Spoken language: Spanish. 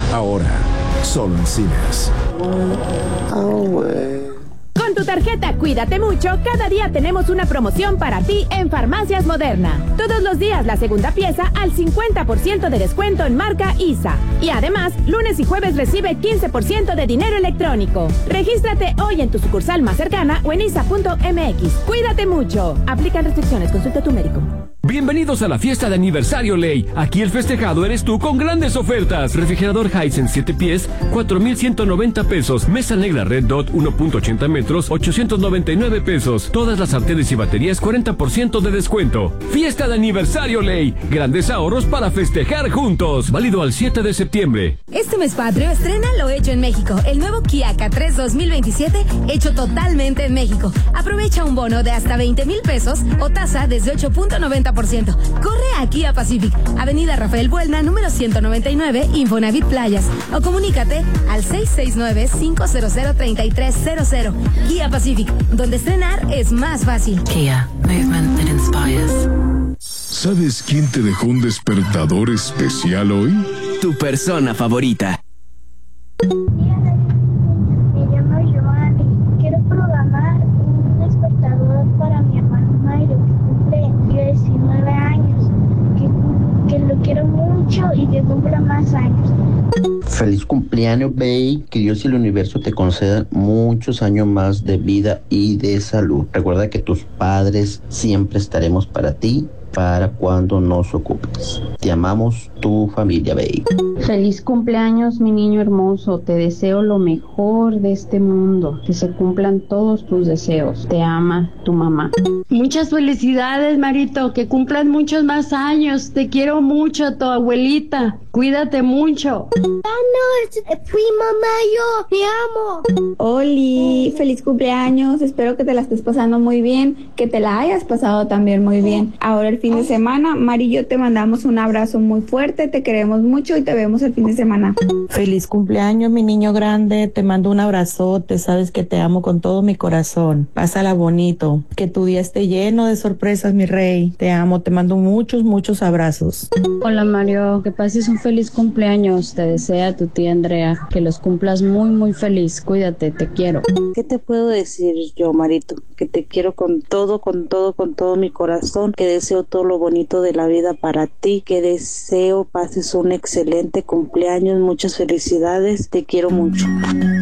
Ahora, solo en cines. Con tu tarjeta Cuídate Mucho, cada día tenemos una promoción para ti en Farmacias Moderna. Todos los días la segunda pieza al 50% de descuento en marca ISA. Y además, lunes y jueves recibe 15% de dinero electrónico. Regístrate hoy en tu sucursal más cercana o en isa.mx. Cuídate Mucho. Aplican restricciones. Consulta a tu médico. Bienvenidos a la fiesta de aniversario Ley. Aquí el festejado eres tú con grandes ofertas. Refrigerador Hisense 7 pies, 4,190 pesos. Mesa negra Red Dot 1.80 metros, 899 pesos. Todas las sartenes y baterías 40% de descuento. Fiesta de aniversario Ley. Grandes ahorros para festejar juntos. Válido al 7 de septiembre. Este mes patrio estrena lo hecho en México. El nuevo Kia K3 2027 hecho totalmente en México. Aprovecha un bono de hasta 20,000 pesos o tasa desde 8.90%. Corre aquí a Pacific, Avenida Rafael Buelna, número 199, Infonavit Playas. O comunícate al 669-500-3300. Kia Pacific, donde estrenar es más fácil. Kia, movement that inspires. ¿Sabes quién te dejó un despertador especial hoy? Tu persona favorita. Me llamo Joanny. Quiero programar un despertador para mi hermano Mayro, que cumple 19 años. Que lo quiero mucho y que cumpla más años. Feliz cumpleaños, Bey. Que Dios y el universo te concedan muchos años más de vida y de salud. Recuerda que tus padres siempre estaremos para ti, para cuando nos ocupes. Te amamos, tu familia, Bey. Feliz cumpleaños, mi niño hermoso. Te deseo lo mejor de este mundo. Que se cumplan todos tus deseos. Te ama tu mamá. Muchas felicidades, Marito. Que cumplan muchos más años. Te quiero mucho, tu abuelita. Cuídate mucho. Fui mamá, yo te amo. Oli, feliz cumpleaños. Espero que te la estés pasando muy bien. Que te la hayas pasado también muy bien. Ahora el fin de semana, Mari y yo te mandamos un abrazo muy fuerte. Te queremos mucho y te vemos el fin de semana. Feliz cumpleaños, mi niño grande. Te mando un abrazote. Sabes que te amo con todo mi corazón. Pásala bonito. Que tu día esté lleno de sorpresas, mi rey. Te amo. Te mando muchos, muchos abrazos. Hola, Mario. Que pases un feliz cumpleaños. Te desea tu tía Andrea. Que los cumplas muy, muy feliz. Cuídate, te quiero. ¿Qué te puedo decir yo, Marito? Que te quiero con todo mi corazón. Que deseo todo lo bonito de la vida para ti. Que deseo pases un excelente cumpleaños. Muchas felicidades. Te quiero mucho.